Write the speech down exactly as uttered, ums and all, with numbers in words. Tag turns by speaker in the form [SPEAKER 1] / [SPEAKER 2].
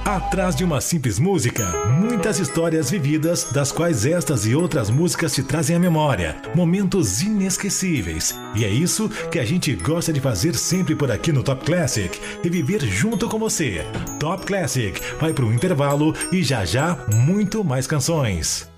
[SPEAKER 1] Atrás de uma simples música, muitas histórias vividas, das quais estas e outras músicas te trazem à memória, momentos inesquecíveis. E é isso que a gente gosta de fazer sempre por aqui no Top Classic, reviver junto com você. Top Classic vai para um intervalo e já já muito mais canções.